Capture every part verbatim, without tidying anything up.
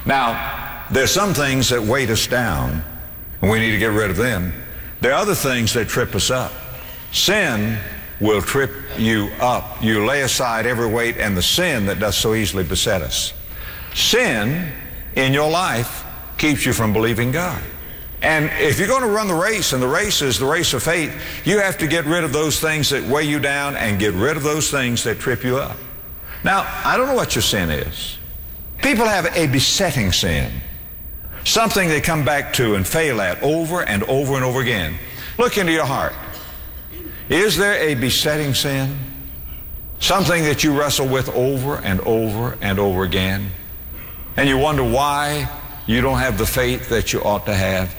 Now, there's some things that weight us down, and we need to get rid of them. There are other things that trip us up. Sin will trip you up. You lay aside every weight and the sin that does so easily beset us. Sin in your life keeps you from believing God. And if you're going to run the race, and the race is the race of faith, you have to get rid of those things that weigh you down and get rid of those things that trip you up. Now, I don't know what your sin is. People have a besetting sin, something they come back to and fail at over and over and over again. Look into your heart. Is there a besetting sin? Something that you wrestle with over and over and over again? And you wonder why you don't have the faith that you ought to have?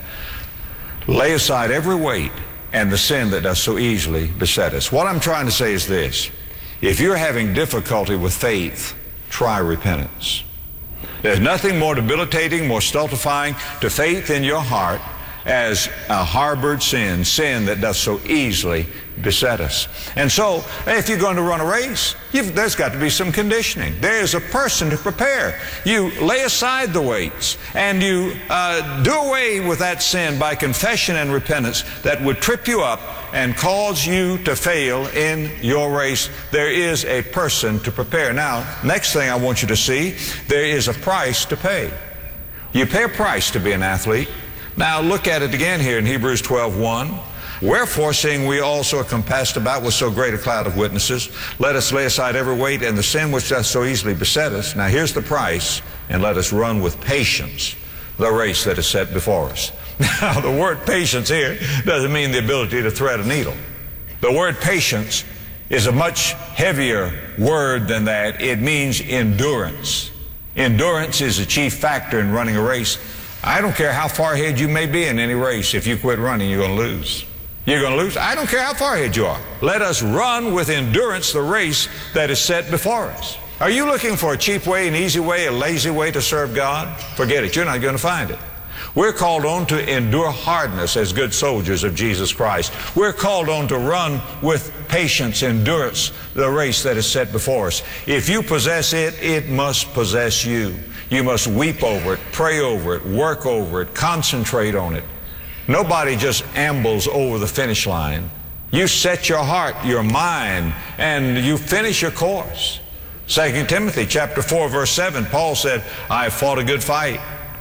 Lay aside every weight and the sin that does so easily beset us. What I'm trying to say is this. If you're having difficulty with faith, try repentance. There's nothing more debilitating, more stultifying to faith in your heart as a harbored sin, sin that does so easily beset us. And so, if you're going to run a race, you've, there's got to be some conditioning. There is a person to prepare. You lay aside the weights, and you uh, do away with that sin by confession and repentance that would trip you up and cause you to fail in your race. There is a person to prepare. Now, next thing I want you to see, there is a price to pay. You pay a price to be an athlete. Now look at it again here in Hebrews twelve one. Wherefore, seeing we also are compassed about with so great a cloud of witnesses, let us lay aside every weight and the sin which doth so easily beset us. Now here's the price, and let us run with patience the race that is set before us. Now the word patience here doesn't mean the ability to thread a needle. The word patience is a much heavier word than that. It means endurance. Endurance is the chief factor in running a race. I don't care how far ahead you may be in any race. If you quit running, you're going to lose. You're going to lose. I don't care how far ahead you are. Let us run with endurance the race that is set before us. Are you looking for a cheap way, an easy way, a lazy way to serve God? Forget it. You're not going to find it. We're called on to endure hardness as good soldiers of Jesus Christ. We're called on to run with patience, endurance, the race that is set before us. If you possess it, it must possess you. You must weep over it, pray over it, work over it, concentrate on it. Nobody just ambles over the finish line. You set your heart, your mind, and you finish your course. Second Timothy chapter four, verse seven, Paul said, I have fought a good fight.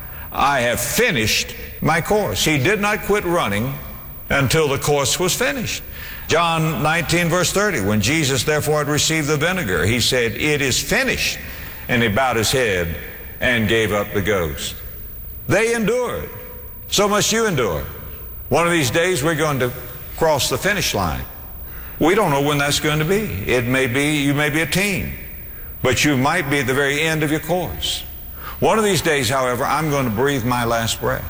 I have finished my course. He did not quit running until the course was finished. John nineteen, verse thirty, when Jesus therefore had received the vinegar, he said, it is finished. And he bowed his head and gave up the ghost. They endured. So must you endure. One of these days we're going to cross the finish line. We don't know when that's going to be. It may be, you may be a teen, but you might be at the very end of your course. One of these days, however, I'm going to breathe my last breath.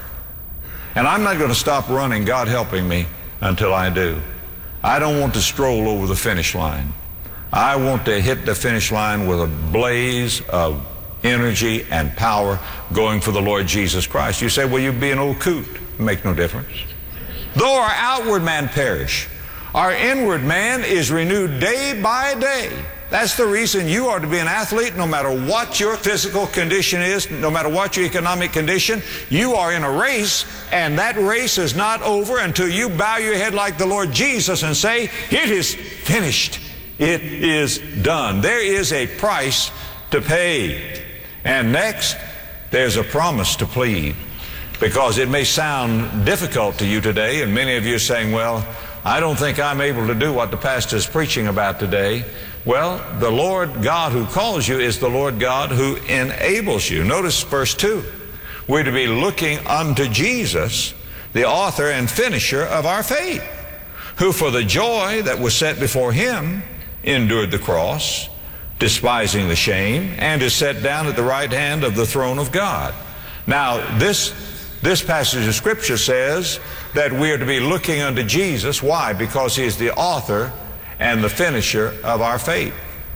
And I'm not going to stop running, God helping me, until I do. I don't want to stroll over the finish line. I want to hit the finish line with a blaze of energy and power going for the Lord Jesus Christ. You say, well, you'd be an old coot. Make no difference. Though our outward man perish, our inward man is renewed day by day. That's the reason you are to be an athlete no matter what your physical condition is, no matter what your economic condition. You are in a race, and that race is not over until you bow your head like the Lord Jesus and say, it is finished. It is done. There is a price to pay. And next, there's a promise to plead, because it may sound difficult to you today, and many of you are saying, well, I don't think I'm able to do what the pastor is preaching about today. Well, the Lord God who calls you is the Lord God who enables you. Notice verse two. We're to be looking unto Jesus, the author and finisher of our faith, who for the joy that was set before him endured the cross, despising the shame, and is set down at the right hand of the throne of God. Now, this, this passage of Scripture says that we are to be looking unto Jesus. Why? Because he is the author and the finisher of our faith.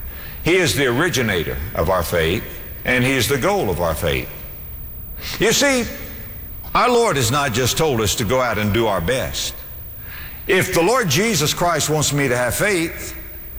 He is the originator of our faith, and he is the goal of our faith. You see, our Lord has not just told us to go out and do our best. If the Lord Jesus Christ wants me to have faith,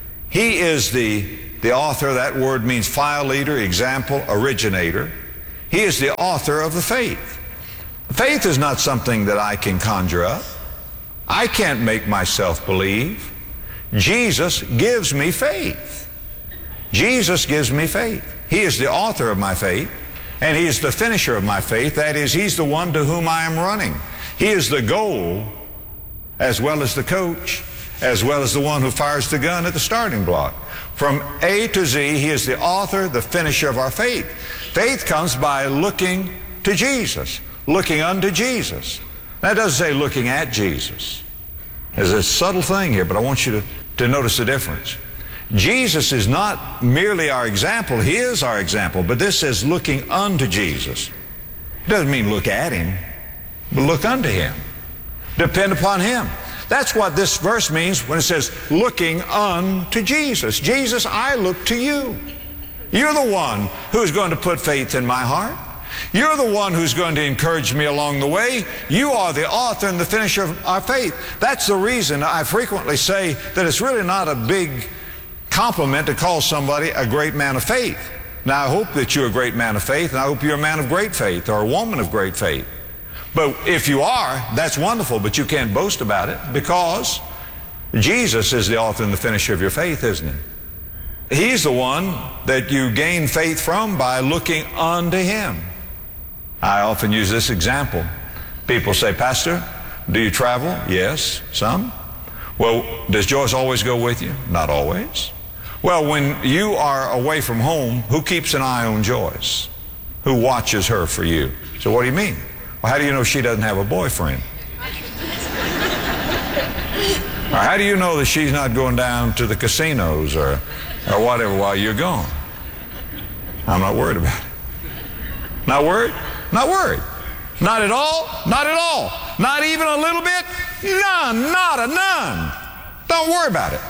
he is the The author, that word means file leader, example, originator. He He is the author of the faith. Faith is not something that I can conjure up. I can't make myself believe. Jesus gives me faith. Jesus gives me faith. He is the author of my faith, and He is the finisher of my faith. That is, He's the one to whom I am running. He is the goal, as well as the coach, as well as the one who fires the gun at the starting block. From A to Z, He is the author, the finisher of our faith. Faith comes by looking to Jesus, looking unto Jesus. That doesn't say looking at Jesus. There's a subtle thing here, but I want you to, to notice the difference. Jesus is not merely our example. He is our example, but this says looking unto Jesus. It doesn't mean look at Him, but look unto Him. Depend upon Him. That's what this verse means when it says looking unto Jesus. Jesus, I look to you. You're the one who's going to put faith in my heart. You're the one who's going to encourage me along the way. You are the author and the finisher of our faith. That's the reason I frequently say that it's really not a big compliment to call somebody a great man of faith. Now, I hope that you're a great man of faith, and I hope you're a man of great faith or a woman of great faith. But if you are, that's wonderful, but you can't boast about it because Jesus is the author and the finisher of your faith, isn't He? He's the one that you gain faith from by looking unto Him. I often use this example. People say, Pastor, do you travel? Yes, some. Well, does Joyce always go with you? Not always. Well, when you are away from home, who keeps an eye on Joyce? Who watches her for you? So what do you mean? Well, how do you know she doesn't have a boyfriend? Or how do you know that she's not going down to the casinos or, or whatever while you're gone? I'm not worried about it. Not worried? Not worried. Not at all? Not at all. Not even a little bit? None. Not a none. Don't worry about it.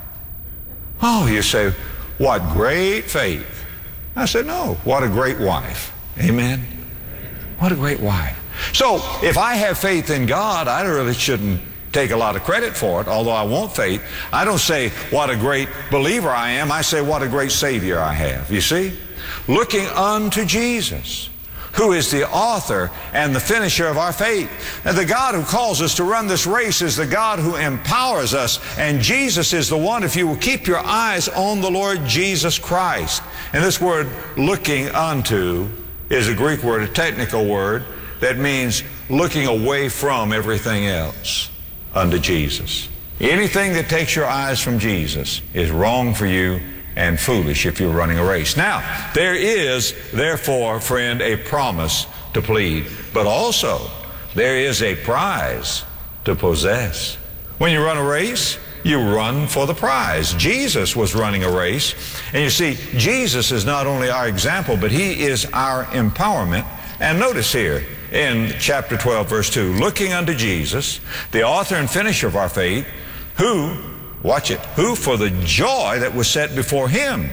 Oh, you say, what great faith. I said, no, what a great wife. Amen. What a great wife. So if I have faith in God, I really shouldn't take a lot of credit for it, although I want faith. I don't say what a great believer I am. I say what a great Savior I have. You see? Looking unto Jesus, who is the author and the finisher of our faith. And the God who calls us to run this race is the God who empowers us. And Jesus is the one, if you will keep your eyes on the Lord Jesus Christ. And this word looking unto is a Greek word, a technical word, that means looking away from everything else unto Jesus. Anything that takes your eyes from Jesus is wrong for you and foolish if you're running a race. Now, there is, therefore, friend, a promise to plead, but also there is a prize to possess. When you run a race, you run for the prize. Jesus was running a race, and you see, Jesus is not only our example, but He is our empowerment. And notice here in chapter twelve, verse two, looking unto Jesus, the author and finisher of our faith, who, watch it, who for the joy that was set before Him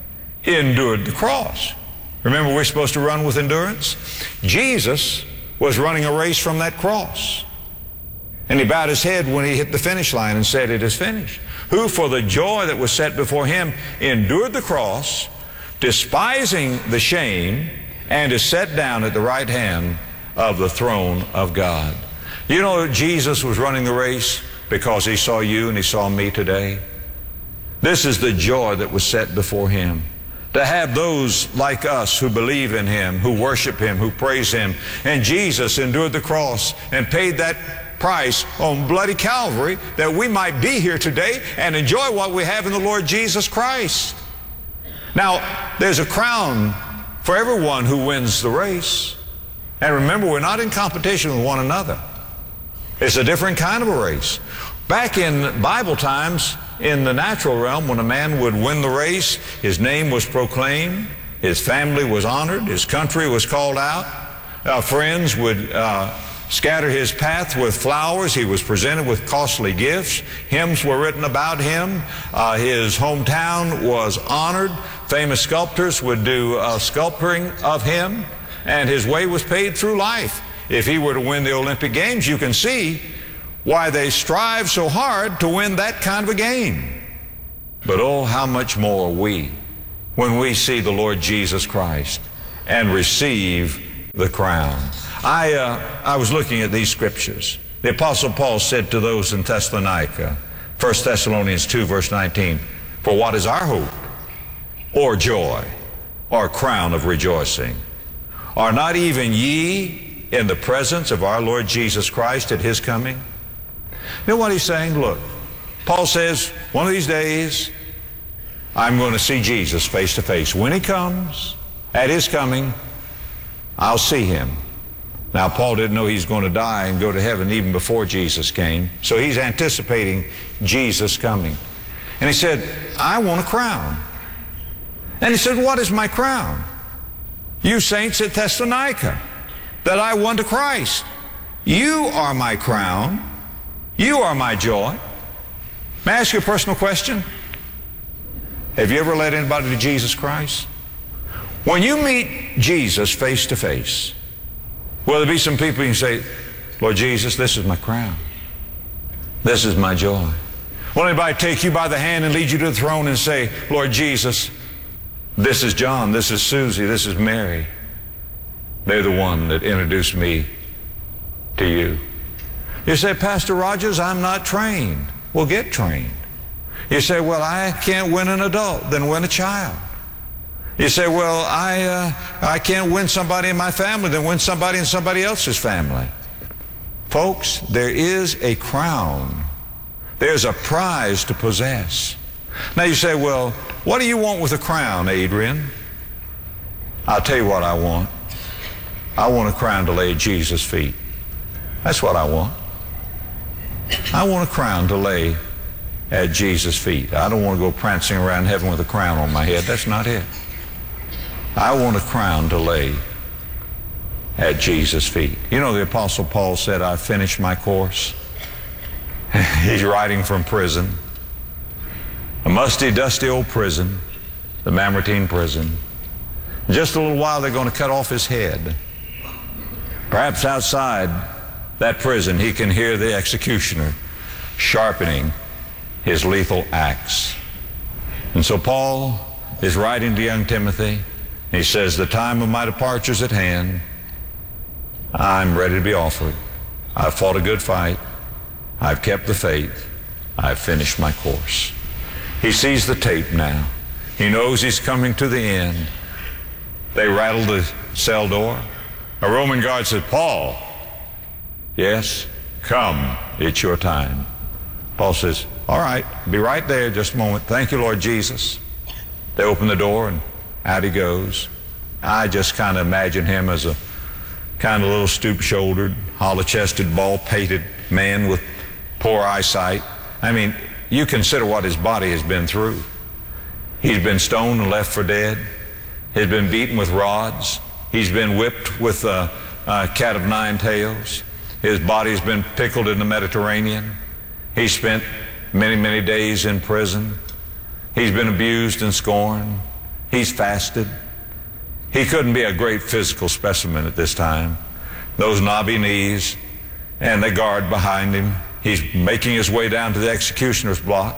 endured the cross. Remember, we're supposed to run with endurance? Jesus was running a race from that cross. And He bowed His head when He hit the finish line and said, it is finished. Who for the joy that was set before Him endured the cross, despising the shame, and is set down at the right hand of the throne of God. You know, Jesus was running the race because He saw you and He saw me today. This is the joy that was set before Him. To have those like us who believe in Him, who worship Him, who praise Him. And Jesus endured the cross and paid that price on bloody Calvary that we might be here today and enjoy what we have in the Lord Jesus Christ. Now, there's a crown for everyone who wins the race. And remember, we're not in competition with one another. It's a different kind of a race. Back in Bible times, in the natural realm, when a man would win the race, his name was proclaimed, his family was honored, his country was called out, uh, friends would uh, scatter his path with flowers, he was presented with costly gifts, hymns were written about him, uh, his hometown was honored, famous sculptors would do uh, sculpturing of him, and his way was paid through life. If he were to win the Olympic Games, you can see why they strive so hard to win that kind of a game. But oh, how much more we, when we see the Lord Jesus Christ, and receive the crown. I, uh, I was looking at these scriptures. The Apostle Paul said to those in Thessalonica, First Thessalonians two, verse nineteen, for what is our hope, or joy, or crown of rejoicing? Are not even ye in the presence of our Lord Jesus Christ at his coming? You know what he's saying? Look, Paul says, one of these days, I'm going to see Jesus face to face. When he comes, at his coming, I'll see him. Now, Paul didn't know he's going to die and go to heaven even before Jesus came. So he's anticipating Jesus coming. And he said, I want a crown. And he said, what is my crown? You saints at Thessalonica, that I won to Christ. You are my crown. You are my joy. May I ask you a personal question? Have you ever led anybody to Jesus Christ? When you meet Jesus face to face, will there be some people you can say, Lord Jesus, this is my crown. This is my joy. Will anybody take you by the hand and lead you to the throne and say, Lord Jesus, this is John, this is Susie, this is Mary. They're the one that introduced me to you. You say, Pastor Rogers, I'm not trained. Well, get trained. You say, well, I can't win an adult, then win a child. You say, well, I, uh, I can't win somebody in my family, then win somebody in somebody else's family. Folks, there is a crown. There's a prize to possess. Now you say, well, what do you want with a crown, Adrian? I'll tell you what I want. I want a crown to lay at Jesus' feet. That's what I want. I want a crown to lay at Jesus' feet. I don't want to go prancing around heaven with a crown on my head. That's not it. I want a crown to lay at Jesus' feet. You know, the Apostle Paul said, I finished my course. He's writing from prison. A musty, dusty old prison, the Mamertine prison. In just a little while, they're going to cut off his head. Perhaps outside that prison, he can hear the executioner sharpening his lethal axe. And so Paul is writing to young Timothy. He says, the time of my departure is at hand. I'm ready to be offered. I've fought a good fight. I've kept the faith. I've finished my course. He sees the tape now. He knows he's coming to the end. They rattle the cell door. A Roman guard said, Paul, yes, come, it's your time. Paul says, all right, be right there just a moment. Thank you, Lord Jesus. They open the door and out he goes. I just kind of imagine him as a kind of little stoop-shouldered, hollow-chested, bald-pated man with poor eyesight. I mean, you consider what his body has been through. He's been stoned and left for dead. He's been beaten with rods. He's been whipped with a, a cat of nine tails. His body's been pickled in the Mediterranean. He spent many, many days in prison. He's been abused and scorned. He's fasted. He couldn't be a great physical specimen at this time. Those knobby knees and the guard behind him. He's making his way down to the executioner's block.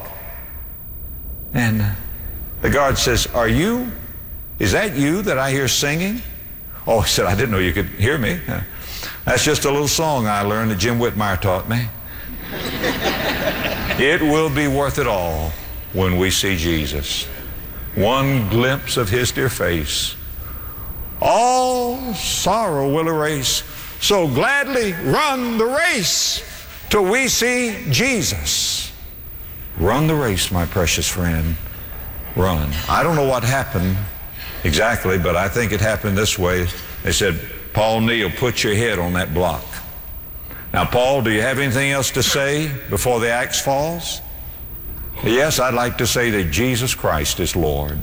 And the guard says, are you, is that you that I hear singing? Oh, he said, I didn't know you could hear me. That's just a little song I learned that Jim Whitmire taught me. It will be worth it all when we see Jesus. One glimpse of his dear face, all sorrow will erase. So gladly run the race till we see Jesus. Run the race, my precious friend. Run. I don't know what happened exactly, but I think it happened this way. They said, Paul Neal, put your head on that block. Now, Paul, do you have anything else to say before the axe falls? Yes, I'd like to say that Jesus Christ is Lord.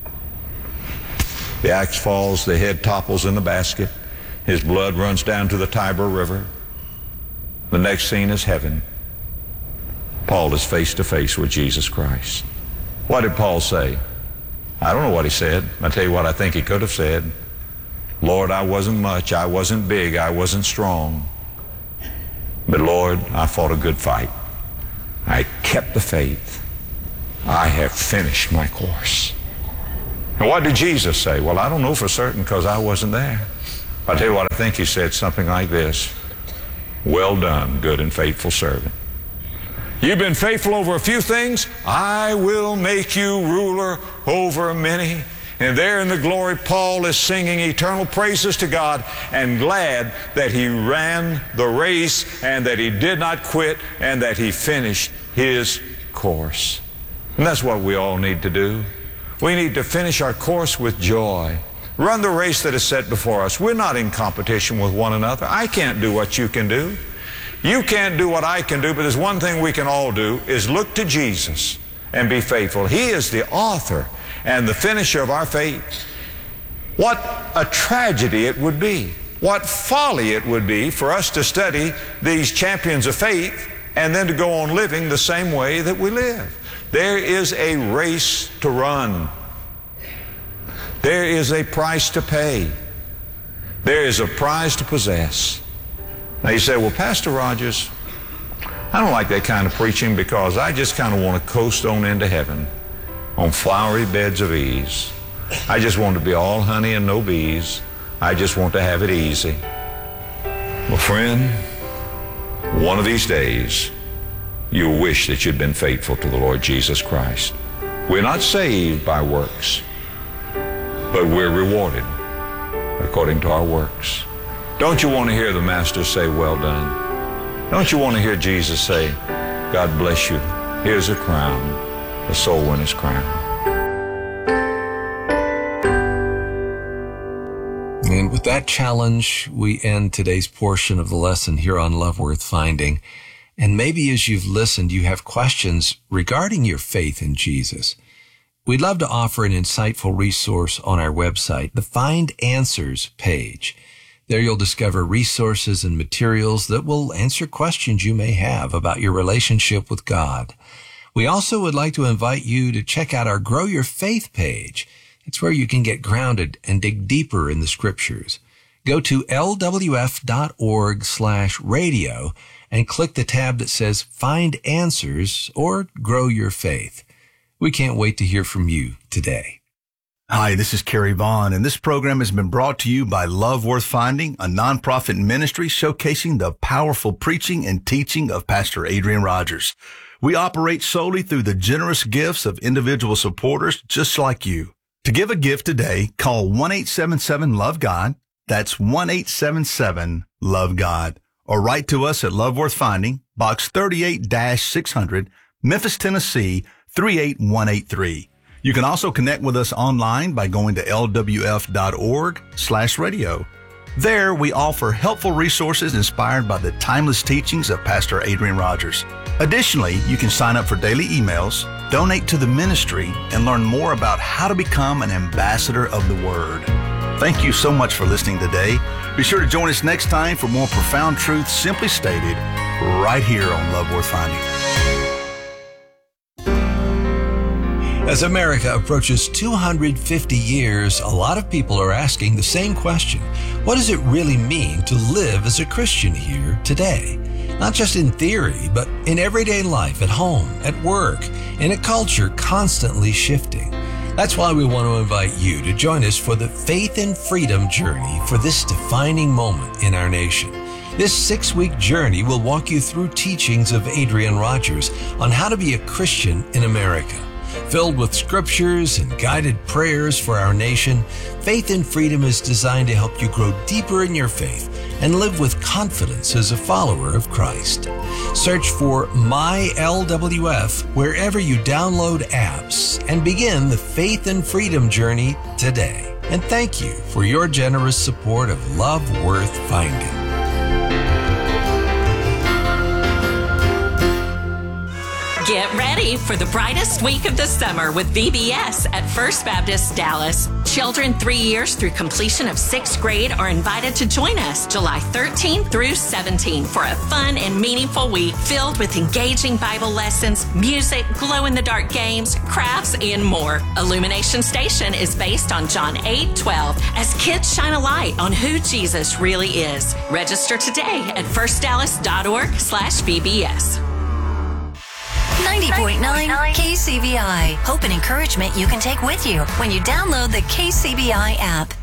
The axe falls, the head topples in the basket. His blood runs down to the Tiber River. The next scene is heaven. Paul is face to face with Jesus Christ. What did Paul say? I don't know what he said. I'll tell you what I think he could have said. Lord, I wasn't much. I wasn't big. I wasn't strong. But Lord, I fought a good fight. I kept the faith. I have finished my course. And what did Jesus say? Well, I don't know for certain because I wasn't there. I'll tell you what, I think he said something like this: well done, good and faithful servant. You've been faithful over a few things, I will make you ruler over many. And there in the glory, Paul is singing eternal praises to God and glad that he ran the race and that he did not quit and that he finished his course. And that's what we all need to do. We need to finish our course with joy. Run the race that is set before us. We're not in competition with one another. I can't do what you can do. You can't do what I can do, but there's one thing we can all do, is look to Jesus and be faithful. He is the author and the finisher of our faith. What a tragedy it would be, what folly it would be for us to study these champions of faith and then to go on living the same way that we live. There is a race to run. There is a price to pay. There is a prize to possess. Now you say, well, Pastor Rogers, I don't like that kind of preaching because I just kind of want to coast on into heaven on flowery beds of ease. I just want to be all honey and no bees. I just want to have it easy. Well, friend, one of these days, you'll wish that you'd been faithful to the Lord Jesus Christ. We're not saved by works, but we're rewarded according to our works. Don't you want to hear the Master say, well done? Don't you want to hear Jesus say, God bless you, here's a crown, a soul winner's crown. And with that challenge, we end today's portion of the lesson here on Love Worth Finding. And maybe as you've listened, you have questions regarding your faith in Jesus. We'd love to offer an insightful resource on our website, the Find Answers page. There you'll discover resources and materials that will answer questions you may have about your relationship with God. We also would like to invite you to check out our Grow Your Faith page. It's where you can get grounded and dig deeper in the Scriptures. Go to lwf.org slash radio and click the tab that says Find Answers or Grow Your Faith. We can't wait to hear from you today. Hi, this is Kerry Vaughn, and this program has been brought to you by Love Worth Finding, a nonprofit ministry showcasing the powerful preaching and teaching of Pastor Adrian Rogers. We operate solely through the generous gifts of individual supporters just like you. To give a gift today, call one eight seven seven love God. That's one eight seven seven love God. Or write to us at Love Worth Finding, Box thirty-eight six hundred, Memphis, Tennessee, three eight one eight three. You can also connect with us online by going to lwf.org slash radio. There, we offer helpful resources inspired by the timeless teachings of Pastor Adrian Rogers. Additionally, you can sign up for daily emails, donate to the ministry, and learn more about how to become an ambassador of the Word. Thank you so much for listening today. Be sure to join us next time for more profound truths simply stated right here on Love Worth Finding. As America approaches two hundred fifty years, a lot of people are asking the same question. What does it really mean to live as a Christian here today? Not just in theory, but in everyday life, at home, at work, in a culture constantly shifting. That's why we want to invite you to join us for the Faith and Freedom journey for this defining moment in our nation. This six-week journey will walk you through teachings of Adrian Rogers on how to be a Christian in America. Filled with scriptures and guided prayers for our nation, Faith and Freedom is designed to help you grow deeper in your faith and live with confidence as a follower of Christ. Search for My L W F wherever you download apps and begin the Faith and Freedom journey today. And thank you for your generous support of Love Worth Finding. Get ready for the brightest week of the summer with V B S at First Baptist Dallas. Children three years through completion of sixth grade are invited to join us July thirteenth through seventeenth for a fun and meaningful week filled with engaging Bible lessons, music, glow-in-the-dark games, crafts, and more. Illumination Station is based on John eight twelve as kids shine a light on who Jesus really is. Register today at first dallas dot org slash V B S. ninety point nine K C B I. Hope and encouragement you can take with you when you download the K C B I app.